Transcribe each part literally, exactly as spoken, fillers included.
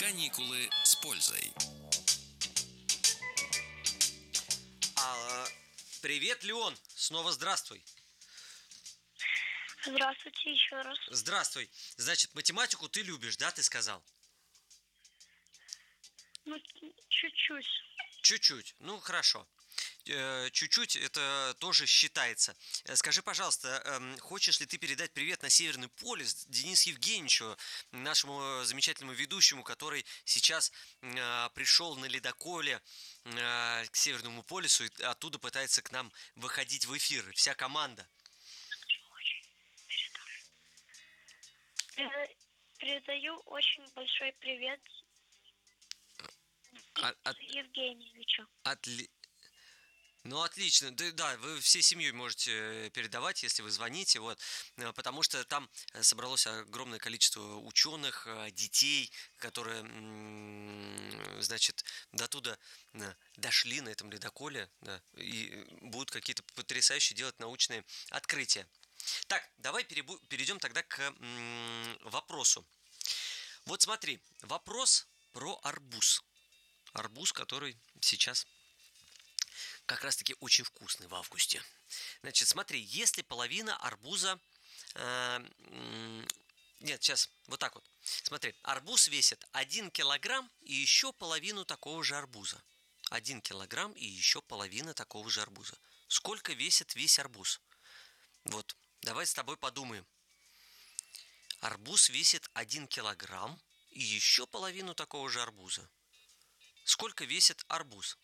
Каникулы с пользой. А, привет, Леон. Снова здравствуй. Здравствуйте еще раз. Здравствуй. Значит, математику ты любишь, да, ты сказал? Ну, чуть-чуть. Чуть-чуть. Ну, хорошо. Э, Чуть-чуть это тоже считается. Э, Скажи, пожалуйста, эм, хочешь ли ты передать привет на Северный полюс Денису Евгеньевичу, нашему замечательному ведущему, который сейчас э, пришел на ледоколе э, к Северному полюсу и оттуда пытается к нам выходить в эфир, вся команда. Переда- Передаю очень большой привет А- от- Евгеньевичу. Отли... Ну, отлично. Да, да, вы всей семьей можете передавать, если вы звоните, вот, э, потому что там собралось огромное количество ученых, э, детей, которые, м, значит, до туда э, дошли на этом ледоколе, да, и будут какие-то потрясающие делать научные открытия. Так, давай перебу- перейдем тогда к м, вопросу. Вот смотри, вопрос про арбуз. Арбуз, который сейчас как раз-таки очень вкусный в августе. Значит, смотри, если половина арбуза... э, м, нет, сейчас, вот так вот. Смотри, арбуз весит один килограмм и еще половину такого же арбуза. один килограмм и еще половина такого же арбуза. Сколько весит весь арбуз? Вот, давай с тобой подумаем. Арбуз весит один килограмм и еще половину такого же арбуза. Сколько весит арбуз?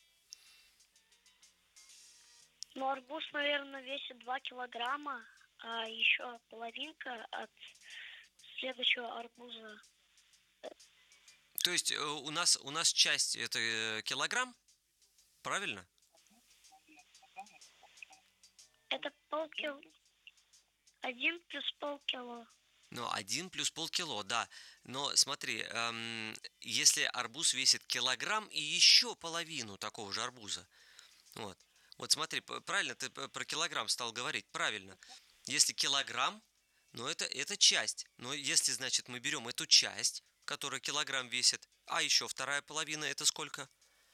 Ну, арбуз, наверное, весит два килограмма, а еще половинка от следующего арбуза. То есть э, у нас, у нас часть это э, килограмм, правильно? Это полкило. Один плюс полкило. Ну, один плюс полкило, да. Но смотри, эм, если арбуз весит килограмм и еще половину такого же арбуза, вот. Вот смотри, п- правильно ты п- про килограмм стал говорить, правильно. Если килограмм, ну это, это часть. Но если, значит, мы берем эту часть, которая килограмм весит, а еще вторая половина, это сколько?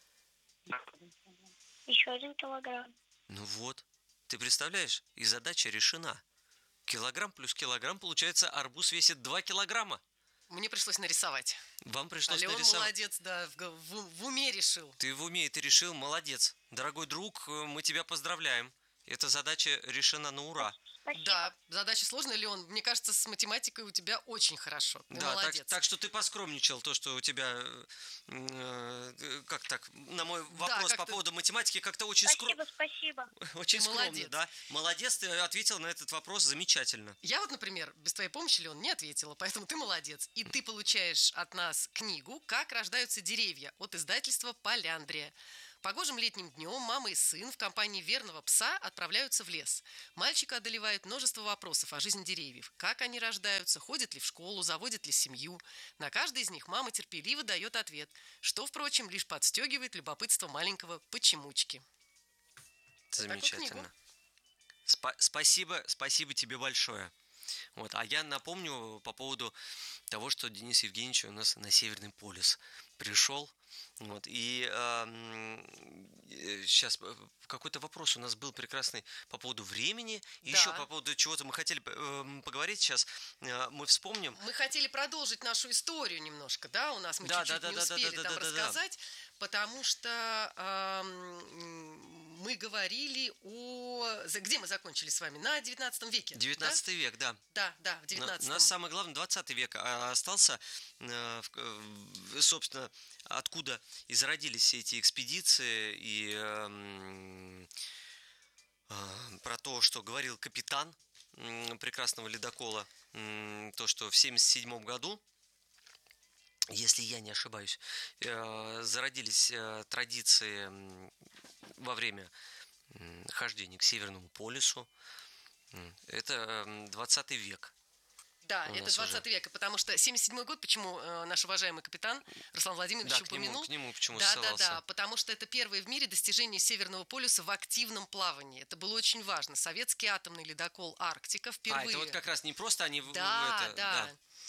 Еще один килограмм. Ну вот, ты представляешь, и задача решена. Килограмм плюс килограмм, получается, арбуз весит два килограмма. Мне пришлось нарисовать. Вам А пришлось Леон нарисовать. молодец, да, в, г- в- в уме решил. Ты в уме это решил, молодец. Дорогой друг, э, мы тебя поздравляем. Эта задача решена на ура. Спасибо. Да, задача сложная, Леон. Мне кажется, с математикой у тебя очень хорошо. Ты Да, так, молодец. так что ты поскромничал, то, что у тебя, э, э, как так, на мой вопрос по как-то- поводу математики как-то очень, скро- Спасибо, спасибо. очень Ты скромно, молодец. да? Молодец, ты ответил на этот вопрос замечательно. Я вот, например, без твоей помощи, Леон, не ответила, поэтому ты молодец. И ты получаешь от нас книгу «Как рождаются деревья» от издательства «Поляндрия». Погожим летним днем мама и сын в компании верного пса отправляются в лес. Мальчика одолевает множество вопросов о жизни деревьев. Как они рождаются, ходят ли в школу, заводят ли семью. На каждый из них мама терпеливо дает ответ, что, впрочем, лишь подстегивает любопытство маленького почемучки. Замечательно. книгу. Спа- спасибо, спасибо тебе большое. Вот, а я напомню по поводу того, что Денис Евгеньевич у нас на Северный полюс пришел. Вот, и сейчас какой-то вопрос у нас был прекрасный по поводу времени. И Да. еще по поводу чего-то мы хотели э, поговорить. Сейчас э, мы вспомним. Мы хотели продолжить нашу историю немножко, да, у нас мы Да, чуть-чуть да, не да, да, успели да, да, там да, да, да. рассказать, потому что эм, мы говорили о... за- Где мы закончили с вами? На девятнадцатом веке. да? девятнадцатый век, да. Да, да, в У девятнадцатом. нас самое главное двадцатый век а остался, э, в- э, собственно, откуда и зародились все эти экспедиции и эм, э, про то, что говорил капитан м, прекрасного ледокола, м, то, что в семьдесят седьмом году, если я не ошибаюсь, э, зародились э, традиции м, во время м, хождения к Северному полюсу. М, Это эм, двадцатый век. Да, у это нас двадцатый век, потому что семьдесят седьмой год, почему э, наш уважаемый капитан Руслан Владимирович Да, к нему, упомянул? к нему почему Да, да, ссылался. да, потому что это первое в мире достижение Северного полюса в активном плавании. Это было очень важно. Советский атомный ледокол «Арктика» А, впервые... это вот как раз не просто они... в- Да, это, да.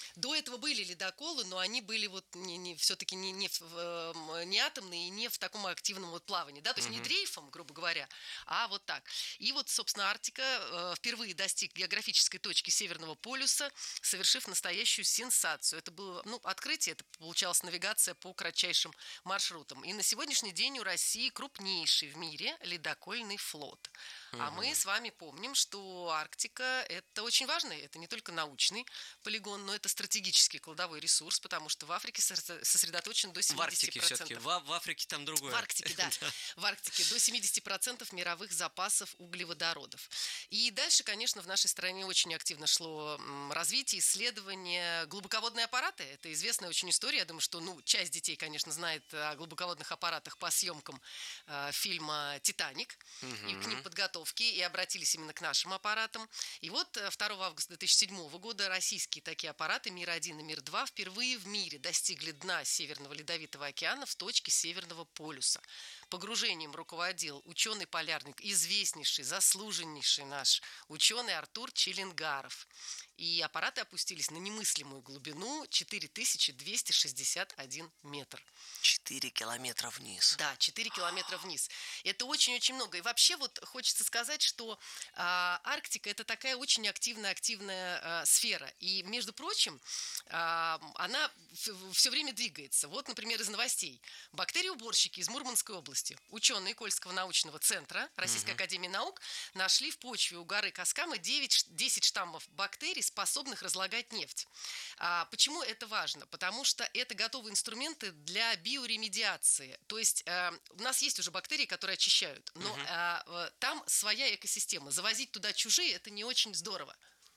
До этого были ледоколы, но они были вот не, не, все-таки не, не, в, э, не атомные и не в таком активном вот плавании, да, то есть Мгм. не дрейфом, грубо говоря, а вот так. И вот, собственно, Арктика э, впервые достиг географической точки Северного полюса, совершив настоящую сенсацию. Это было, ну, открытие, это получалась навигация по кратчайшим маршрутам. И на сегодняшний день у России крупнейший в мире ледокольный флот. А мы с вами помним, что Арктика – это очень важно, это не только научный полигон, но это стратегический кладовой ресурс, потому что в Африке сосредо- сосредоточен до В семидесяти Арктике процентов. все-таки. В, в Африке там другое. В Арктике, да. В Арктике до семидесяти процентов мировых запасов углеводородов. И дальше, конечно, в нашей стране очень активно шло м, развитие, исследование глубоководные аппараты. Это известная очень история. Я думаю, что ну, часть детей, конечно, знает о глубоководных аппаратах по съемкам э, фильма «Титаник» и к ним подготовки, и обратились именно к нашим аппаратам. И вот э, второго августа две тысячи седьмого года российские такие аппараты Мир один и Мир два впервые в мире достигли дна Северного Ледовитого океана в точке Северного полюса. Погружением руководил ученый-полярник, известнейший, заслуженнейший наш ученый Артур Челенгаров. И аппараты опустились на немыслимую глубину четыре тысячи двести шестьдесят один метр. Четыре километра вниз. Да, четыре километра вниз. Это очень-очень много. И вообще вот хочется сказать, что а, Арктика – это такая очень активная-активная а, сфера. И, между прочим, а, она все время двигается. Вот, например, из новостей. Бактерии-уборщики из Мурманской области, ученые Кольского научного центра Российской академии наук нашли в почве у горы Каскама девять, десять штаммов бактерий, способных разлагать нефть. А, почему это важно? Потому что это готовые инструменты для биоремедиации. То есть э, у нас есть уже бактерии, которые очищают, но Мгм. э, э, там своя экосистема. Завозить туда чужие – это не очень здорово.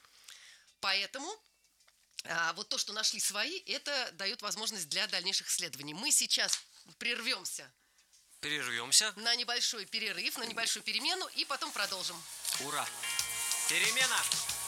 Поэтому а, вот то, что нашли свои, это дает возможность для дальнейших исследований. Мы сейчас прервемся Перервемся. на небольшой перерыв, на небольшую перемену и потом продолжим. Ура! Перемена!